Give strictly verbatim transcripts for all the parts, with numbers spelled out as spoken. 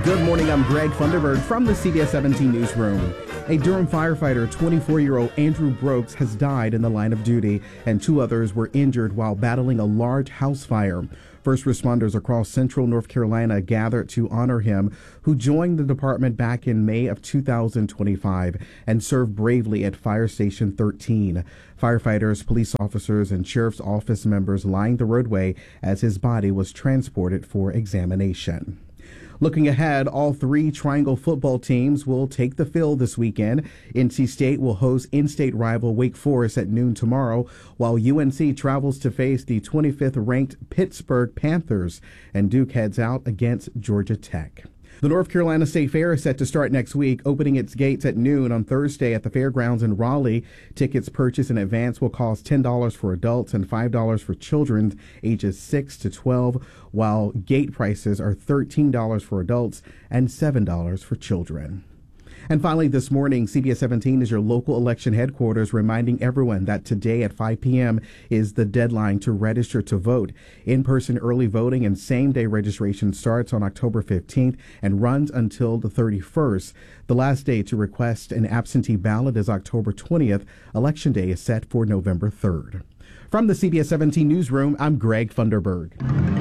Good morning, I'm Greg Funderburg from the C B S seventeen Newsroom. A Durham firefighter, twenty-four-year-old Andrew Brooks, has died in the line of duty, and two others were injured while battling a large house fire. First responders across central North Carolina gathered to honor him, who joined the department back in May of two thousand twenty-five and served bravely at Fire Station thirteen. Firefighters, police officers, and sheriff's office members lined the roadway as his body was transported for examination. Looking ahead, all three Triangle football teams will take the field this weekend. N C State will host in-state rival Wake Forest at noon tomorrow, while U N C travels to face the twenty-fifth ranked Pittsburgh Panthers, and Duke heads out against Georgia Tech. The North Carolina State Fair is set to start next week, opening its gates at noon on Thursday at the fairgrounds in Raleigh. Tickets purchased in advance will cost ten dollars for adults and five dollars for children ages six to twelve, while gate prices are thirteen dollars for adults and seven dollars for children. And finally, this morning, C B S seventeen is your local election headquarters, reminding everyone that today at five p.m. is the deadline to register to vote. In-person early voting and same-day registration starts on October fifteenth and runs until the thirty-first. The last day to request an absentee ballot is October twentieth. Election day is set for November third. From the C B S seventeen Newsroom, I'm Greg Funderburg.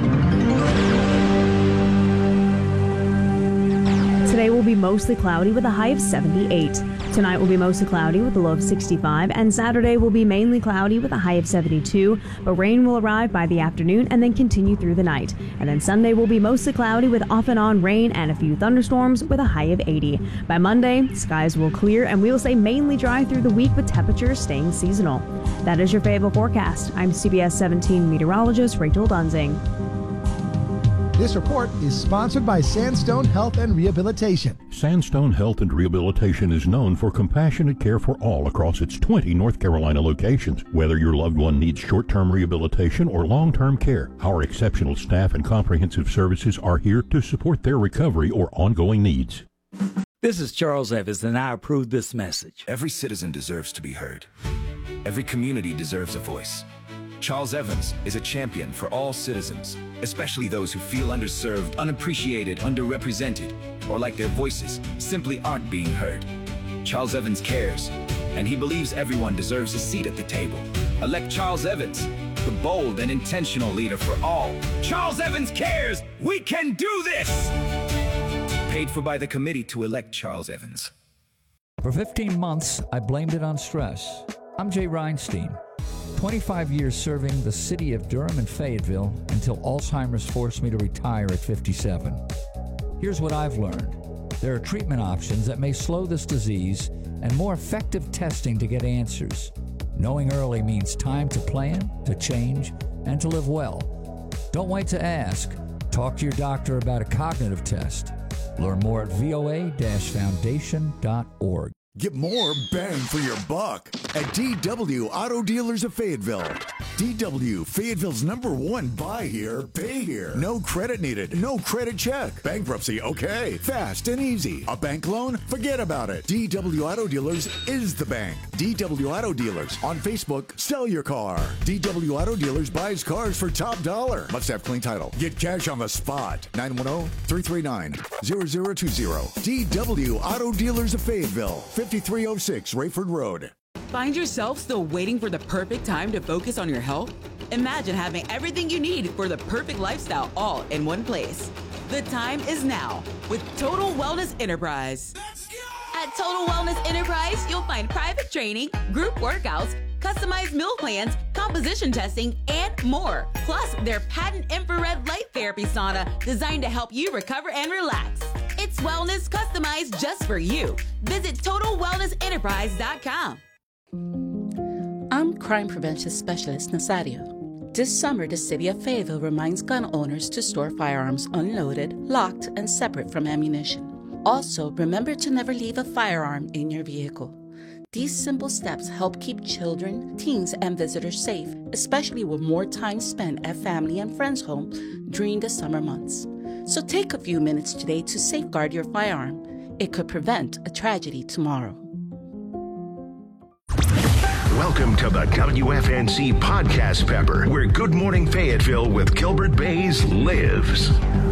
Today will be mostly cloudy with a high of seventy-eight. Tonight will be mostly cloudy with a low of sixty-five, and Saturday will be mainly cloudy with a high of seventy-two, but rain will arrive by the afternoon and then continue through the night. And then Sunday will be mostly cloudy with off and on rain and a few thunderstorms with a high of eighty. By Monday, skies will clear and we will stay mainly dry through the week with temperatures staying seasonal. That is your Fayetteville forecast. I'm C B S seventeen meteorologist Rachel Dunzing. This report is sponsored by Sandstone Health and Rehabilitation. Sandstone Health and Rehabilitation is known for compassionate care for all across its twenty North Carolina locations. Whether your loved one needs short-term rehabilitation or long-term care, our exceptional staff and comprehensive services are here to support their recovery or ongoing needs. This is Charles Evans, and I approve this message. Every citizen deserves to be heard. Every community deserves a voice. Charles Evans is a champion for all citizens, especially those who feel underserved, unappreciated, underrepresented, or like their voices simply aren't being heard. Charles Evans cares, and he believes everyone deserves a seat at the table. Elect Charles Evans, the bold and intentional leader for all. Charles Evans cares! We can do this! Paid for by the committee to elect Charles Evans. For fifteen months, I blamed it on stress. I'm Jay Reinstein. twenty-five years serving the city of Durham and Fayetteville until Alzheimer's forced me to retire at fifty-seven. Here's what I've learned. There are treatment options that may slow this disease and more effective testing to get answers. Knowing early means time to plan, to change, and to live well. Don't wait to ask. Talk to your doctor about a cognitive test. Learn more at V O A foundation dot org. Get more bang for your buck at D W Auto Dealers of Fayetteville. D W, Fayetteville's number one buy here, pay here. No credit needed, no credit check. Bankruptcy, okay. Fast and easy. A bank loan? Forget about it. D W Auto Dealers is the bank. D W Auto Dealers. On Facebook, sell your car. D W Auto Dealers buys cars for top dollar. Must have clean title. Get cash on the spot. nine one zero, three three nine, zero zero two zero. D W Auto Dealers of Fayetteville. fifty-three oh six Rayford Road. Find yourself still waiting for the perfect time to focus on your health? Imagine having everything you need for the perfect lifestyle all in one place. The time is now with Total Wellness Enterprise. At Total Wellness Enterprise, you'll find private training, group workouts, customized meal plans, composition testing, and more. Plus, their patent infrared light therapy sauna designed to help you recover and relax. It's wellness customized just for you. Visit total wellness enterprise dot com. I'm Crime Prevention Specialist Nazario. This summer, the City of Fayetteville reminds gun owners to store firearms unloaded, locked, and separate from ammunition. Also, remember to never leave a firearm in your vehicle. These simple steps help keep children, teens, and visitors safe, especially with more time spent at family and friends' home during the summer months. So take a few minutes today to safeguard your firearm. It could prevent a tragedy tomorrow. Welcome to the W F N C Podcast Pepper, where Good Morning Fayetteville with Gilbert Bays lives.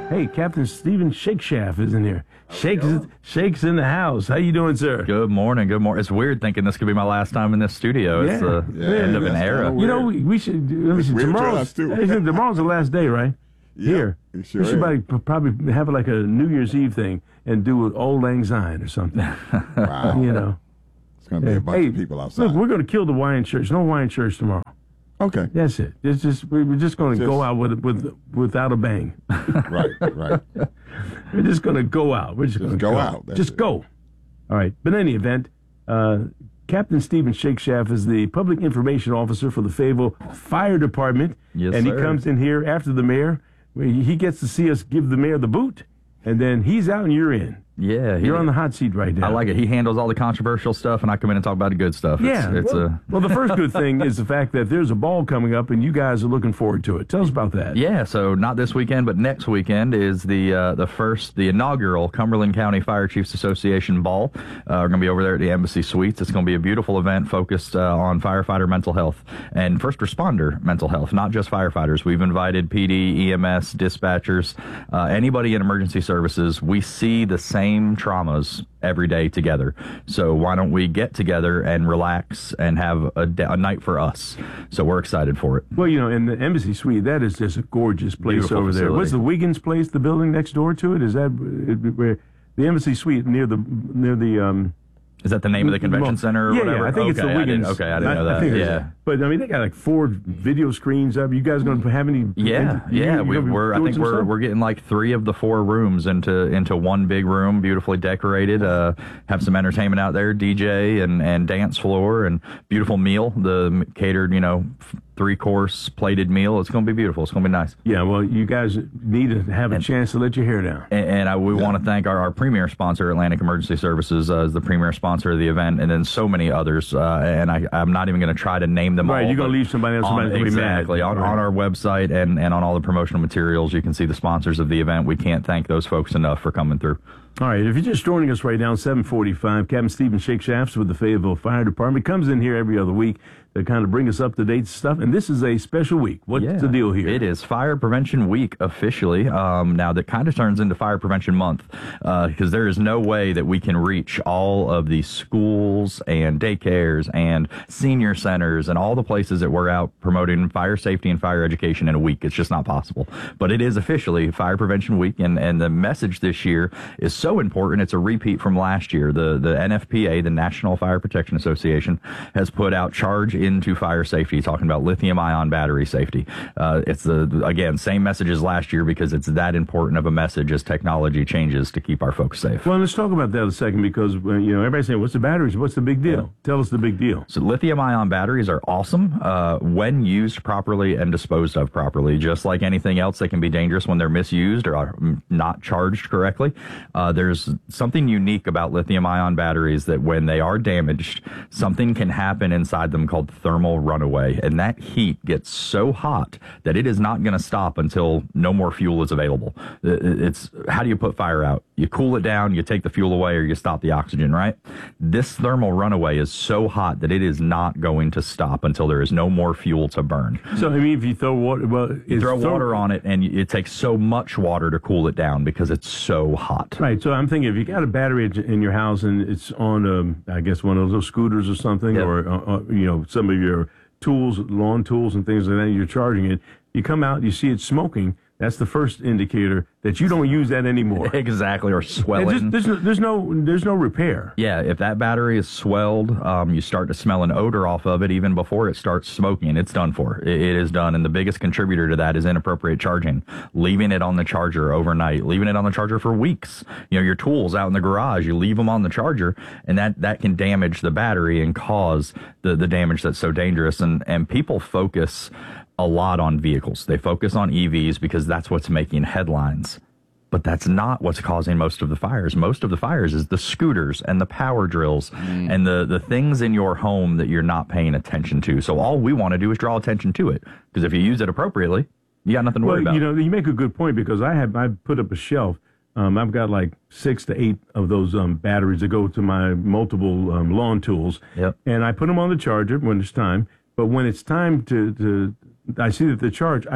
Hey, Captain Stephen Shakeshaft is in here. Shakes, Shakes in the house. How you doing, sir? Good morning. Good morning. It's weird thinking this could be my last time in this studio. It's the Yeah. end of an era. You know, we, we should. Let me see. weird to Tomorrow's, us, too. hey, tomorrow's the last day, right? Yeah, Here. it sure we should is. probably, probably have like a New Year's Eve thing and do an Old Lang Syne or something. Wow. You know. It's going to be a bunch Hey, of people outside. Look, we're going to kill the Hawaiian church. No Hawaiian church tomorrow. Okay. That's it. It's just we're just going to Just- go out with with without a bang. Right, right. We're just going to go out. We're just, going to go go out. That's Just it. go. All right. But in any event, uh, Captain Stephen Shakeshaft is the public information officer for the Fayetteville Fire Department. Yes, and sir. he comes in here after the mayor. Where he he gets to see us give the mayor the boot, and then he's out and you're in. Yeah, he, You're on the hot seat right now. I like it. He handles all the controversial stuff, and I come in and talk about the good stuff. Yeah. It's, it's well, a well, the first good thing is the fact that there's a ball coming up, and you guys are looking forward to it. Tell us about that. Yeah, so not this weekend, but next weekend is the uh, the first, the inaugural Cumberland County Fire Chiefs Association Ball. Uh, we're going to be over there at the Embassy Suites. It's going to be a beautiful event focused uh, on firefighter mental health and first responder mental health, not just firefighters. We've invited P D, E M S, dispatchers, uh, anybody in emergency services. We see the same traumas every day together. So why don't we get together and relax and have a, da- a night for us? So we're excited for it. Well, you know, in the Embassy Suite, that is just a gorgeous place Beautiful over there. facility. What's the Wiggins place, the building next door to it? Is that uh, where the Embassy Suite near the near the um Is that the name of the convention center or yeah, whatever? Yeah, I think it's Okay, the I Wiggins. didn't- okay, I didn't know I that. think it's- Yeah. But I mean, they got like four video screens up. You guys going to have any? Yeah, you- yeah. you We, gonna be we're I doing think some we're stuff? we're getting like three of the four rooms into into one big room, beautifully decorated. Uh, have some entertainment out there, D J and and dance floor, and beautiful meal. The catered, you know, three course plated meal. It's going to be beautiful. It's going to be nice. Yeah, well, you guys need to have a chance to let your hair down. And, and I, we want to thank our, our premier sponsor, Atlantic Emergency Services, uh, as the premier sponsor of the event, and then so many others. Uh, and I, I'm not even going to try to name them Right, all. you're gonna but leave somebody else, on- somebody's gonna be mad. Exactly. On, Right. on our website and, and on all the promotional materials, you can see the sponsors of the event. We can't thank those folks enough for coming through. All right, if you're just joining us right now, seven forty-five, Captain Stephen Shakeshafts with the Fayetteville Fire Department comes in here every other week to kind of bring us up to date stuff. And this is a special week. What's Yeah, the deal here? It is Fire Prevention Week officially. Um, now that kind of turns into Fire Prevention Month because uh, there is no way that we can reach all of the schools and daycares and senior centers and all the places that we're out promoting fire safety and fire education in a week. It's just not possible. But it is officially Fire Prevention Week, and, and the message this year is so important. It's a repeat from last year. The the N F P A, the National Fire Protection Association, has put out Charge into Fire Safety, talking about lithium-ion battery safety. Uh, it's the again same message as last year because it's that important of a message as technology changes to keep our folks safe. Well, let's talk about that a second because uh, you know everybody's saying, "What's the batteries? What's the big deal?" Tell us the big deal. So lithium-ion batteries are awesome uh, when used properly and disposed of properly. Just like anything else, they can be dangerous when they're misused or are not charged correctly. Uh, there's something unique about lithium-ion batteries that when they are damaged, something can happen inside them called thermal runaway, and that heat gets so hot that it is not going to stop until no more fuel is available. It's how do you put fire out? You cool it down, you take the fuel away, or you stop the oxygen, right? This thermal runaway is so hot that it is not going to stop until there is no more fuel to burn. So, I mean, if you throw water, well, You throw throw- water on it, and it takes so much water to cool it down because it's so hot. Right. So I'm thinking if you got a battery in your house and it's on, um, I guess, one of those scooters or something, Yep. or, uh, uh, you know, some of your tools, lawn tools and things like that, you're charging it, you come out, you see it smoking, that's the first indicator that you don't use that anymore. Exactly, or swelling. And just- there's, no, there's, no, there's no repair. Yeah, if that battery is swelled, um, you start to smell an odor off of it even before it starts smoking. It's done for. It, it is done. And the biggest contributor to that is inappropriate charging. Leaving it on the charger overnight, leaving it on the charger for weeks. You know, your tools out in the garage, you leave them on the charger, and that, that can damage the battery and cause the, the damage that's so dangerous. And, and people focus a lot on vehicles. They focus on E Vs because that's what's making headlines. But that's not what's causing most of the fires. Most of the fires is the scooters and the power drills mm. and the, the things in your home that you're not paying attention to. So all we want to do is draw attention to it. Because if you use it appropriately, you got nothing to Well, worry about. you know, you make a good point because I have I put up a shelf. Um, I've got like six to eight of those um, batteries that go to my multiple um, lawn tools. Yep. And I put them on the charger when it's time. But when it's time to, to I see that the charge, I just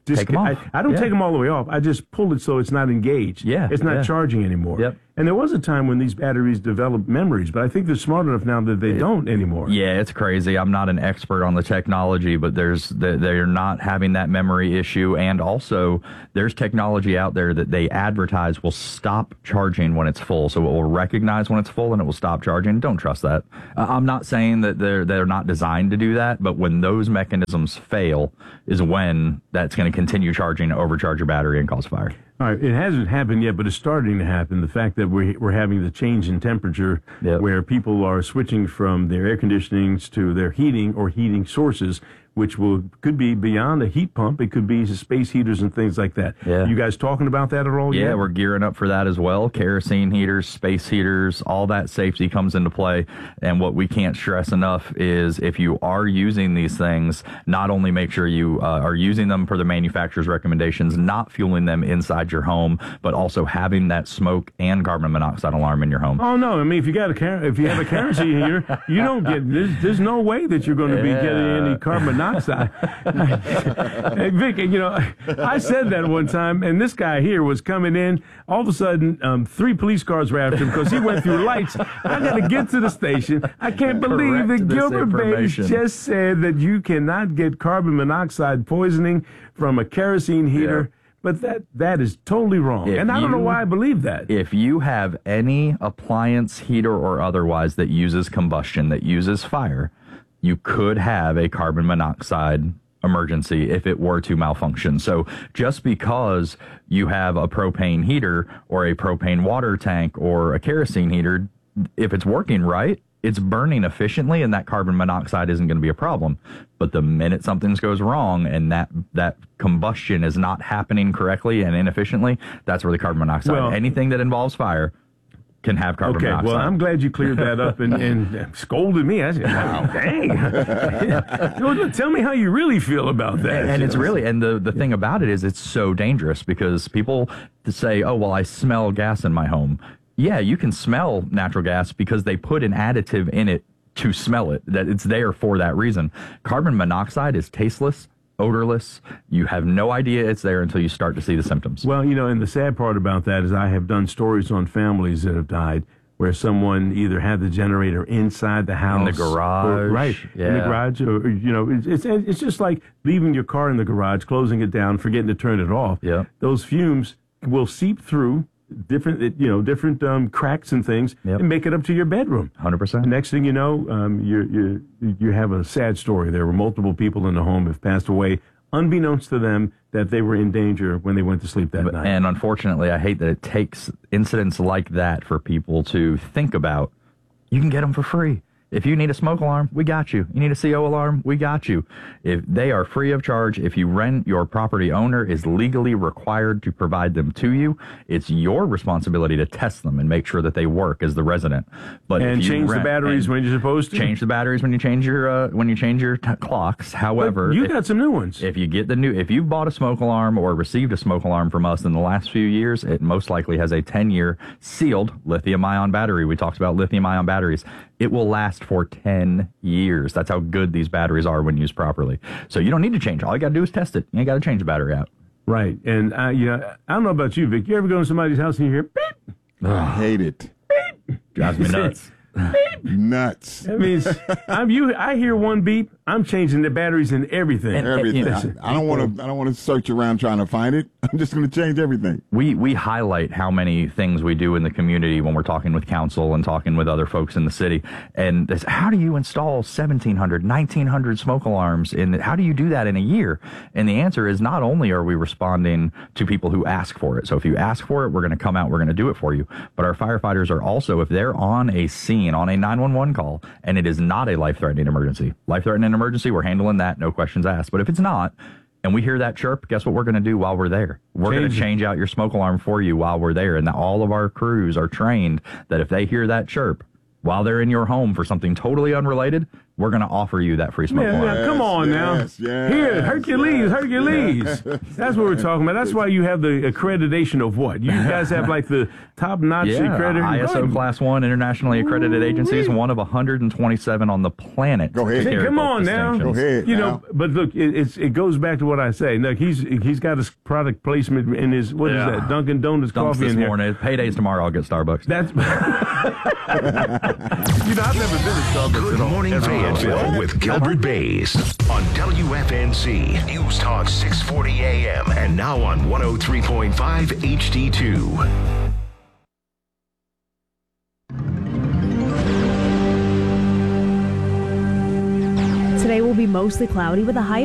Just, take them off. I, I don't yeah. take them all the way off. I just pull it so it's not engaged. Yeah, it's not yeah. charging anymore. Yep. And there was a time when these batteries developed memories, but I think they're smart enough now that they it, don't anymore. Yeah, it's crazy. I'm not an expert on the technology, but there's they're not having that memory issue, and also there's technology out there that they advertise will stop charging when it's full, so it will recognize when it's full and it will stop charging. Don't trust that. Uh, I'm not saying that they're they're not designed to do that, but when those mechanisms fail is when that's going to continue charging, overcharge your battery, and cause fire. All right, it hasn't happened yet, but it's starting to happen. The fact that we're, we're having the change in temperature yep. where people are switching from their air conditionings to their heating or heating sources, which will could be beyond a heat pump. It could be space heaters and things like that. Yeah. You guys talking about that at all yeah, yet? We're gearing up for that as well. Kerosene heaters, space heaters, all that safety comes into play. And what we can't stress enough is if you are using these things, not only make sure you uh, are using them per the manufacturer's recommendations, not fueling them inside your home, but also having that smoke and carbon monoxide alarm in your home. Oh no! I mean, if you got a car- if you have a kerosene heater, you don't get. There's, there's no way that you're going to be Yeah. getting any carbon monoxide. Hey, Vic, you know, I said that one time, and this guy here was coming in. All of a sudden, um, three police cars were after him because he went through lights. I got to get to the station. I can't believe that Gilbert Bates just said that you cannot get carbon monoxide poisoning from a kerosene heater. Yeah. But that that is totally wrong. If and I don't you, know why I believe that. If you have any appliance, heater, or otherwise that uses combustion, that uses fire, you could have a carbon monoxide emergency if it were to malfunction. So just because you have a propane heater or a propane water tank or a kerosene heater, if it's working right, it's burning efficiently and that carbon monoxide isn't going to be a problem. But the minute something goes wrong and that that combustion is not happening correctly and inefficiently, that's where the carbon monoxide, well, anything that involves fire, can have carbon okay, monoxide. Well, I'm glad you cleared that up and, and scolded me. I said, wow, dang. Tell me how you really feel about that. And, and it's really, and the, the thing about it is it's so dangerous because people say, oh, well, I smell gas in my home. Yeah, you can smell natural gas because they put an additive in it to smell it, that it's there for that reason. Carbon monoxide is tasteless, odorless. You have no idea it's there until you start to see the symptoms. Well, you know, and the sad part about that is I have done stories on families that have died where someone either had the generator inside the house. In the garage. Or, right, yeah. in the garage. Or, you know, it's, it's it's just like leaving your car in the garage, closing it down, forgetting to turn it off. Yeah. Those fumes will seep through different, you know, different um, cracks and things, yep. and make it up to your bedroom. one hundred percent. Next thing you know, um, you you you have a sad story. There were multiple people in the home have passed away, unbeknownst to them that they were in danger when they went to sleep that but, night. And unfortunately, I hate that it takes incidents like that for people to think about. You can get them for free. If you need a smoke alarm, we got you. You need a C O alarm, we got you. If they are free of charge, if you rent, your property owner is legally required to provide them to you. It's your responsibility to test them and make sure that they work as the resident. But and if you change rent, the batteries when you're supposed to. Change the batteries when you change your uh, when you change your t- clocks. However, but you if, got some new ones. If you get the new, if you've bought a smoke alarm or received a smoke alarm from us in the last few years, it most likely has a ten-year sealed lithium-ion battery. We talked about lithium-ion batteries. It will last for ten years. That's how good these batteries are when used properly. So you don't need to change. All you got to do is test it. You ain't got to change the battery out. Right. And I, you know, I don't know about you, Vic. You ever go to somebody's house and you hear beep? I hate it. Beep. Drives me nuts. Beep. Nuts. That means I'm you. I hear one beep. I'm changing the batteries and everything. And, everything. You know, I, I don't want to. I don't want to search around trying to find it. I'm just going to change everything. We we highlight how many things we do in the community when we're talking with council and talking with other folks in the city. And this, how do you install seventeen hundred, nineteen hundred smoke alarms? In how do you do that in a year? And the answer is not only are we responding to people who ask for it. So if you ask for it, we're going to come out. We're going to do it for you. But our firefighters are also, if they're on a scene, on a nine one one call, and it is not a life-threatening emergency, life-threatening emergency, we're handling that, no questions asked. But if it's not, and we hear that chirp, guess what we're going to do while we're there? We're going to change out your smoke alarm for you while we're there. And all of our crews are trained that if they hear that chirp while they're in your home for something totally unrelated, we're going to offer you that free smoke Man, alarm. now, come on yes, now. yes, Here, Hercules, yes, Hercules. yes. That's what we're talking about. That's why you have the accreditation of what? You guys have like the top-notch Yeah, accredited. I S O Class one internationally accredited agencies, one of one hundred twenty-seven on the planet. Go ahead. Hey, Carry come both on now. distinctions. Go ahead You now. know, but look, it, it's it goes back to what I say. Look, he's he's got his product placement in his what Yeah. is that? Dunkin' Donuts Dumps coffee this in here. morning. Payday's tomorrow. I'll get Starbucks. That's you know I've never been to Starbucks. Good at all. morning, Ever. Fayetteville, with Gilbert Bays on W F N C News Talk six forty A M and now on one oh three point five H D two. Today will be mostly cloudy with a high